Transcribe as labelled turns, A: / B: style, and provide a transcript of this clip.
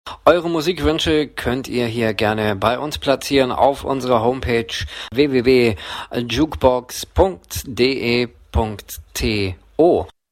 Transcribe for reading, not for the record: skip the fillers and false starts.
A: Eure Musikwünsche könnt ihr hier gerne bei uns platzieren auf unserer Homepage www.jukebox.de.to.